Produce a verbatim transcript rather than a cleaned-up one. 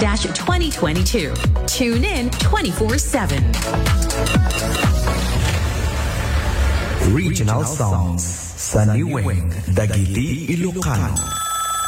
twenty twenty-two. Tune in twenty-four seven. Regional Songs sa New Wing, Dagiti, Ilocano.